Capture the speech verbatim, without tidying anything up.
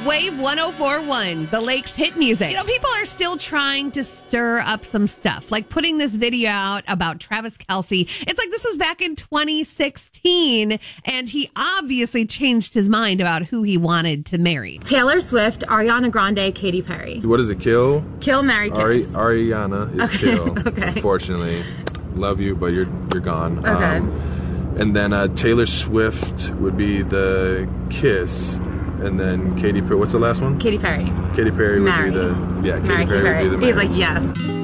Wave one oh four point one, the Lake's hit music. You know, people are still trying to stir up some stuff, like putting this video out about Travis Kelce. It's like this was back in twenty sixteen, and he obviously changed his mind about who he wanted to marry. Taylor Swift, Ariana Grande, Katy Perry. What is it? Kill? Kill, marry, kiss. Ari- Ariana is okay. kill. Okay. Unfortunately. Love you, but you're you're gone. Okay. Um, and then uh, Taylor Swift would be the kiss. And then Katy Perry. What's the last one? Katy Perry. Katy Perry would Marry. be the yeah. Katy Marry Perry, Perry would be the He's marry. like, yes.